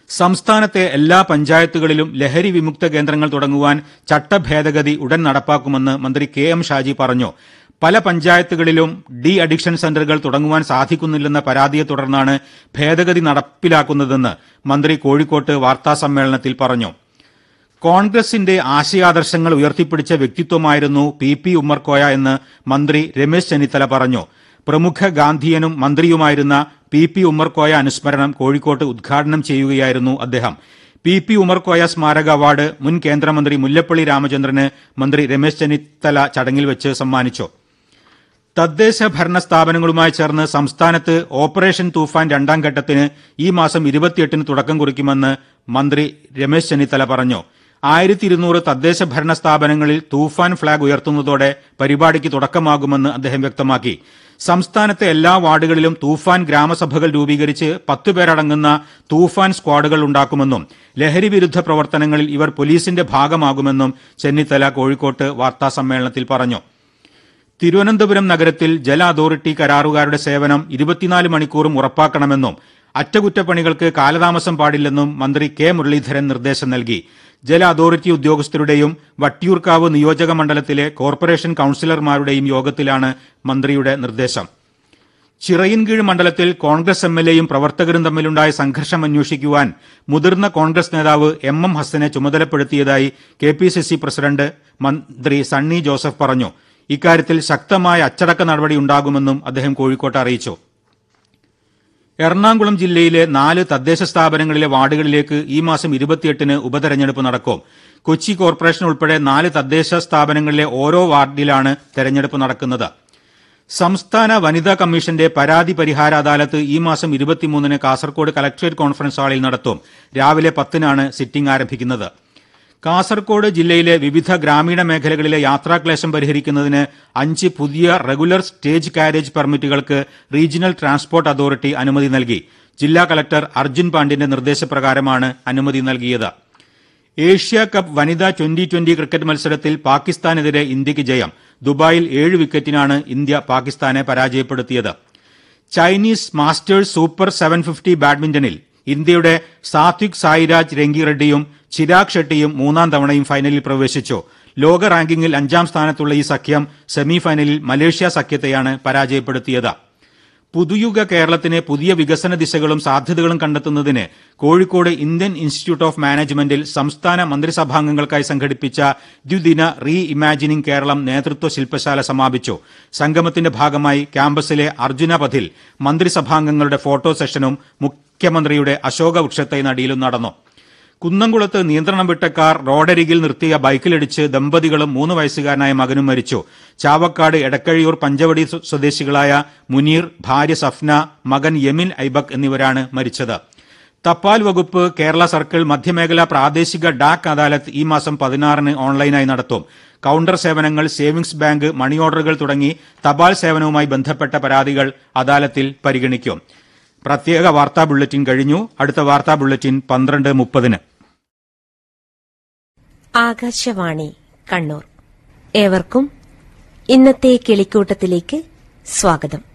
സംസ്ഥാനത്തെ എല്ലാ പഞ്ചായത്തുകളിലും ലഹരി വിമുക്ത കേന്ദ്രങ്ങൾ തുടങ്ങുവാൻ ചട്ടഭേദഗതി ഉടൻ നടപ്പാക്കുമെന്ന് മന്ത്രി കെ എം ഷാജി പറഞ്ഞു. പല പഞ്ചായത്തുകളിലും ഡി അഡിക്ഷൻ സെന്ററുകൾ തുടങ്ങുവാൻ സാധിക്കുന്നില്ലെന്ന പരാതിയെ തുടർന്നാണ് ഭേദഗതി നടപ്പിലാക്കുന്നതെന്ന് മന്ത്രി കോഴിക്കോട്ട് വാർത്താസമ്മേളനത്തിൽ പറഞ്ഞു. കോൺഗ്രസിന്റെ ആശയാദർശങ്ങൾ ഉയർത്തിപ്പിടിച്ച വ്യക്തിത്വമായിരുന്നു പി ഉമ്മർകോയ എന്ന് മന്ത്രി രമേശ് ചെന്നിത്തല പറഞ്ഞു. പ്രമുഖ ഗാന്ധിയനും മന്ത്രിയുമായിരുന്ന പി ഉമ്മർകോയ അനുസ്മരണം കോഴിക്കോട്ട് ഉദ്ഘാടനം ചെയ്യുകയായിരുന്നു അദ്ദേഹം. പി ഉമ്മർകോയ സ്മാരക അവാർഡ് മുൻ കേന്ദ്രമന്ത്രി മുല്ലപ്പള്ളി രാമചന്ദ്രന് മന്ത്രി രമേശ് ചെന്നിത്തല ചടങ്ങിൽ വെച്ച് സമ്മാനിച്ചു. തദ്ദേശ ഭരണ സ്ഥാപനങ്ങളുമായി ചേർന്ന് സംസ്ഥാനത്ത് ഓപ്പറേഷൻ തൂഫാൻ രണ്ടാം ഘട്ടത്തിന് ഈ മാസം 28-ന് തുടക്കം കുറിക്കുമെന്ന് മന്ത്രി രമേശ് ചെന്നിത്തല പറഞ്ഞു. 1200 തദ്ദേശ ഭരണ സ്ഥാപനങ്ങളിൽ തൂഫാൻ ഫ്ളാഗ് ഉയർത്തുന്നതോടെ പരിപാടിക്ക് തുടക്കമാകുമെന്ന് അദ്ദേഹം വ്യക്തമാക്കി. സംസ്ഥാനത്തെ എല്ലാ വാർഡുകളിലും തൂഫാൻ ഗ്രാമസഭകൾ രൂപീകരിച്ച് 10 പേരടങ്ങുന്ന തൂഫാൻ സ്ക്വാഡുകൾ ഉണ്ടാക്കുമെന്നും ലഹരി വിരുദ്ധ പ്രവർത്തനങ്ങളിൽ ഇവർ പോലീസിന്റെ ഭാഗമാകുമെന്നും ചെന്നിത്തല കോഴിക്കോട്ട് വാർത്താസമ്മേളനത്തിൽ പറഞ്ഞു. തിരുവനന്തപുരം നഗരത്തിൽ ജല അതോറിറ്റി കരാറുകാരുടെ സേവനം 24 മണിക്കൂറും ഉറപ്പാക്കണമെന്നും അറ്റകുറ്റപ്പണികൾക്ക് കാലതാമസം പാടില്ലെന്നും മന്ത്രി കെ മുരളീധരൻ നിർദ്ദേശം നൽകി. ജല അതോറിറ്റി ഉദ്യോഗസ്ഥരുടെയും വട്ടിയൂർക്കാവ് നിയോജക മണ്ഡലത്തിലെ കോർപ്പറേഷൻ കൌൺസിലർമാരുടെയും യോഗത്തിലാണ് മന്ത്രിയുടെ നിർദ്ദേശം. ചിറയിൻകീഴ് മണ്ഡലത്തിൽ കോൺഗ്രസ് എംഎൽഎയും പ്രവർത്തകരും തമ്മിലുണ്ടായ സംഘർഷം അന്വേഷിക്കുവാൻ മുതിർന്ന കോൺഗ്രസ് നേതാവ് എം ഹസനെ ചുമതലപ്പെടുത്തിയതായി കെപിസിസി പ്രസിഡന്റ് മന്ത്രി സണ്ണി ജോസഫ് പറഞ്ഞു. ഇക്കാര്യത്തിൽ ശക്തമായ അച്ചടക്ക നടപടിയുണ്ടാകുമെന്നും അദ്ദേഹം കോഴിക്കോട്ട് അറിയിച്ചു. എറണാകുളം ജില്ലയിലെ 4 തദ്ദേശ സ്ഥാപനങ്ങളിലെ വാർഡുകളിലേക്ക് ഈ മാസം 28-ന് ഉപതെരഞ്ഞെടുപ്പ് നടക്കും. കൊച്ചി കോർപ്പറേഷൻ ഉൾപ്പെടെ 4 തദ്ദേശ സ്ഥാപനങ്ങളിലെ ഓരോ വാർഡിലാണ് തെരഞ്ഞെടുപ്പ് നടക്കുന്നത്. സംസ്ഥാന വനിതാ കമ്മീഷന്റെ പരാതി പരിഹാര അദാലത്ത് ഈ മാസം 23-ന് കാസർകോട് കലക്ടറേറ്റ് കോൺഫറൻസ് ഹാളിൽ നടത്തും. രാവിലെ 10-നാണ് സിറ്റിംഗ് ആരംഭിക്കുന്നത്. കാസർകോട് ജില്ലയിലെ വിവിധ ഗ്രാമീണ മേഖലകളിലെ യാത്രാക്ലേശം പരിഹരിക്കുന്നതിന് 5 പുതിയ regular stage carriage പെർമിറ്റുകൾക്ക് regional transport authority അനുമതി നൽകി. ജില്ലാ കലക്ടർ അർജുൻ പാണ്ഡ്യന്റെ നിർദ്ദേശപ്രകാരമാണ് അനുമതി നൽകിയത്. ഏഷ്യ കപ്പ് വനിതാ 2020 ക്രിക്കറ്റ് മത്സരത്തിൽ പാകിസ്ഥാനെതിരെ ഇന്ത്യയ്ക്ക് ജയം. ദുബായിൽ 7 വിക്കറ്റിനാണ് ഇന്ത്യ പാകിസ്ഥാനെ പരാജയപ്പെടുത്തിയത്. ചൈനീസ് മാസ്റ്റേഴ്സ് സൂപ്പർ 750 ബാഡ്മിന്റണിൽ ഇന്ത്യയുടെ സാത്വിക് സായിരാജ് രംഗിറെഡ്ഡിയും ചിരാഗ് ഷെട്ടിയും 3-ാം തവണയും ഫൈനലിൽ പ്രവേശിച്ചു. ലോക റാങ്കിങ്ങിൽ 5-ാം സ്ഥാനത്തുള്ള ഈ സഖ്യം സെമിഫൈനലിൽ മലേഷ്യ സഖ്യത്തെയാണ് പരാജയപ്പെടുത്തിയത്. പുതുയുഗ കേരളത്തിന് പുതിയ വികസന ദിശകളും സാധ്യതകളും കണ്ടെത്തുന്നതിന് കോഴിക്കോട് ഇന്ത്യൻ ഇൻസ്റ്റിറ്റ്യൂട്ട് ഓഫ് മാനേജ്മെന്റിൽ സംസ്ഥാന മന്ത്രിസഭാംഗങ്ങൾക്കായി സംഘടിപ്പിച്ച ദ്വിദിന റീ ഇമാജിനിംഗ് കേരളം നേതൃത്വ ശില്പശാല സമാപിച്ചു. സംഗമത്തിന്റെ ഭാഗമായി ക്യാമ്പസിലെ അർജുന പഥിൽ മന്ത്രിസഭാംഗങ്ങളുടെ ഫോട്ടോ സെഷനും മുഖ്യമന്ത്രിയുടെ അശോക വൃക്ഷത്തൈ നടീലും നടന്നു. കുന്നംകുളത്ത് നിയന്ത്രണം വിട്ട കാർ റോഡരികിൽ നിർത്തിയ ബൈക്കിലിടിച്ച് ദമ്പതികളും 3 വയസ്സുകാരനായ മകനും മരിച്ചു. ചാവക്കാട് എടക്കഴിയൂർ പഞ്ചവടി സ്വദേശികളായ മുനീർ, ഭാര്യ സഫ്ന, മകൻ യമിൻ ഐബക് എന്നിവരാണ് മരിച്ചത്. തപാൽ വകുപ്പ് കേരള സർക്കിൾ മധ്യമേഖലാ പ്രാദേശിക ഡാക് അദാലത്ത് ഈ മാസം 16-ന് ഓൺലൈനായി നടത്തും. കൌണ്ടർ സേവനങ്ങൾ, സേവിംഗ്സ് ബാങ്ക്, മണി ഓർഡറുകൾ തുടങ്ങി തപാൽ സേവനവുമായി ബന്ധപ്പെട്ട പരാതികൾ അദാലത്തിൽ പരിഗണിക്കും. പ്രത്യേക വാർത്താ ബുള്ളറ്റിൻ കഴിഞ്ഞു. അടുത്ത വാർത്താ ബുള്ളറ്റിൻ 12:30-ന്. ആകാശവാണി കണ്ണൂർ. ഏവർക്കും ഇന്നത്തെ കിളിക്കൂട്ടത്തിലേക്ക് സ്വാഗതം.